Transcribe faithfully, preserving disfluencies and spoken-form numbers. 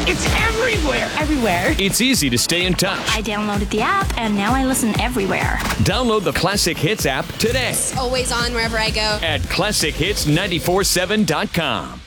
It's everywhere. Everywhere. It's easy to stay in touch. I downloaded the app, and now I listen everywhere. Download the Classic Hits app today Always on wherever I go. at classic hits nine four seven dot com.